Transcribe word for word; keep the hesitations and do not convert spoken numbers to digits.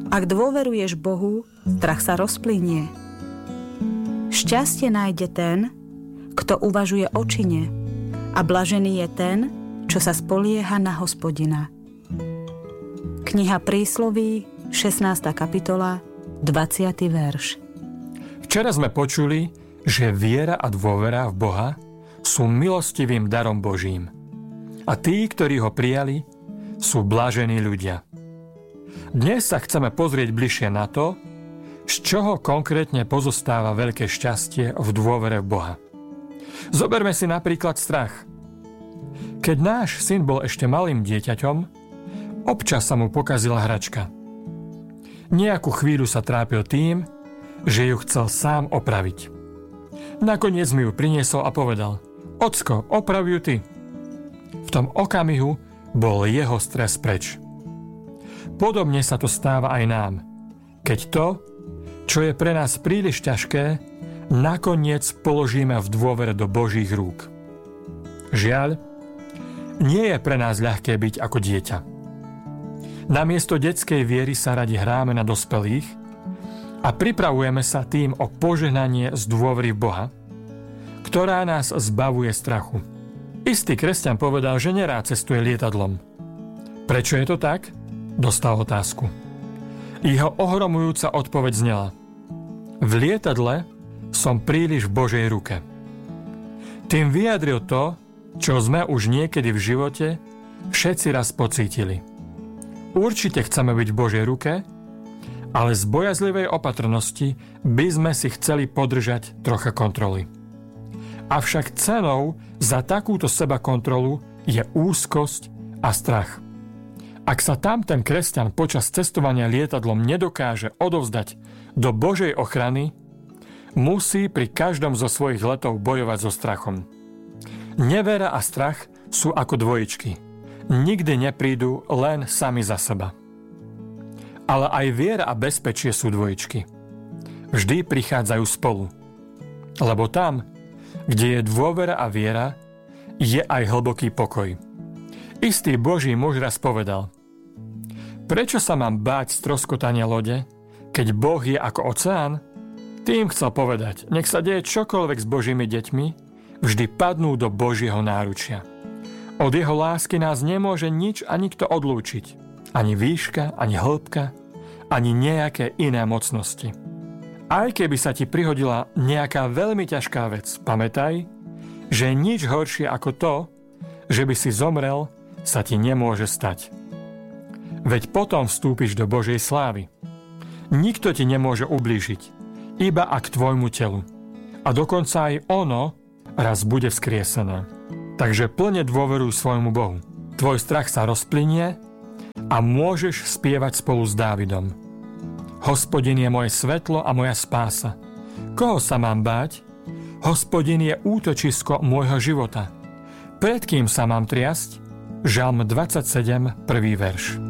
Ak dôveruješ Bohu, strach sa rozplynie. Šťastie nájde ten, kto uvažuje o čine, a blažený je ten, čo sa spolieha na Hospodina. Kniha Prísloví, šestnásta kapitola, dvadsiaty verš. Včera sme počuli, že viera a dôvera v Boha sú milostivým darom Božím. A tí, ktorí ho prijali, sú blažení ľudia. Dnes sa chceme pozrieť bližšie na to, z čoho konkrétne pozostáva veľké šťastie v dôvere v Boha. Zoberme si napríklad strach. Keď náš syn bol ešte malým dieťaťom, občas sa mu pokazila hračka. Nejakú chvíľu sa trápil tým, že ju chcel sám opraviť. Nakoniec mi ju priniesol a povedal: Ocko, oprav ju ty. V tom okamihu bol jeho stres preč. Podobne sa to stáva aj nám, keď to, čo je pre nás príliš ťažké, nakoniec položíme v dôvere do Božích rúk. Žiaľ, nie je pre nás ľahké byť ako dieťa. Namiesto detskej viery sa radi hráme na dospelých a pripravujeme sa tým o požehnanie z dôvery v Boha, ktorá nás zbavuje strachu. Istý kresťan povedal, že nerád cestuje lietadlom. Prečo je to tak? Dostal otázku. Jeho ohromujúca odpoveď znela: v lietadle som príliš v Božej ruke. Tým vyjadril to, čo sme už niekedy v živote všetci raz pocítili. Určite chceme byť v Božej ruke, ale z bojazlivej opatrnosti by sme si chceli podržať trocha kontroly. Avšak cenou za takúto sebakontrolu je úzkosť a strach. Ak sa tam ten kresťan počas cestovania lietadlom nedokáže odovzdať do Božej ochrany, musí pri každom zo svojich letov bojovať so strachom. Nevera a strach sú ako dvojičky. Nikdy neprídu len sami za seba. Ale aj viera a bezpečie sú dvojičky. Vždy prichádzajú spolu. Lebo tam, kde je dôvera a viera, je aj hlboký pokoj. Istý Boží muž raz povedal: prečo sa mám báť stroskotania lode, keď Boh je ako oceán? Tým chcel povedať, nech sa deje čokoľvek s Božími deťmi, vždy padnú do Božieho náručia. Od jeho lásky nás nemôže nič a nikto odlúčiť. Ani výška, ani hĺbka, ani nejaké iné mocnosti. Aj keby sa ti prihodila nejaká veľmi ťažká vec, pamätaj, že nič horšie ako to, že by si zomrel, sa ti nemôže stať. Veď potom vstúpiš do Božej slávy. Nikto ti nemôže ublížiť, iba ak tvojmu telu. A dokonca aj ono raz bude vzkriesené. Takže plne dôveruj svojmu Bohu. Tvoj strach sa rozplynie a môžeš spievať spolu s Dávidom. Hospodin je moje svetlo a moja spása. Koho sa mám báť? Hospodin je útočisko môjho života. Pred kým sa mám triasť? Žalm dvadsaťsedem, prvý verš.